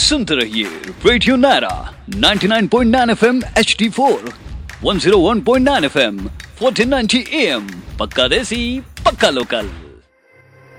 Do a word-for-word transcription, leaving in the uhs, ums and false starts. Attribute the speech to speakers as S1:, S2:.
S1: सुनते रहिए radio Naira ninety nine point nine FM H D four, one zero one point nine FM, fourteen ninety am. पक्का देसी, पक्का local.